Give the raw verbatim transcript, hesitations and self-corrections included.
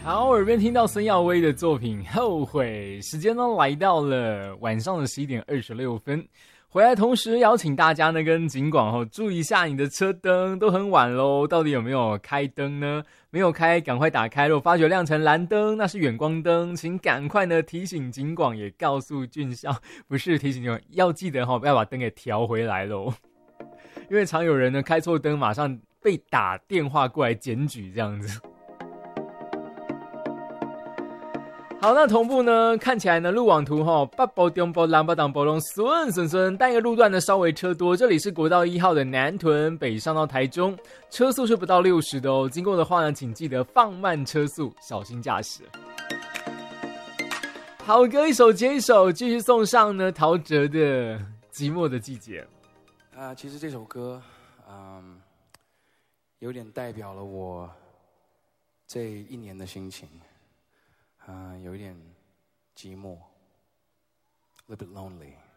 好，耳边听到孙耀威的作品《后悔》，时间呢来到了晚上的十一点二十六分。回来同时邀请大家呢跟警广后注意一下你的车灯，都很晚咯，到底有没有开灯呢？没有开赶快打开，如果发觉亮成蓝灯，那是远光灯，请赶快呢提醒警广，也告诉俊孝，不是提醒你们要记得齁，不要把灯给调回来咯，因为常有人呢开错灯，马上被打电话过来检举这样子。好，那同步呢，看起来呢，路网图哈，北部、中部、南部、东部拢顺顺顺，但一个路段呢稍微车多。这里是国道一号的南屯北上到台中，车速是不到六十的哦。经过的话呢，请记得放慢车速，小心驾驶。好歌一首接一首，继续送上呢陶喆的《寂寞的季节》。 啊、呃，其实这首歌，嗯，有点代表了我这一年的心情。啊、呃，有一点寂寞 ，a little bit lonely。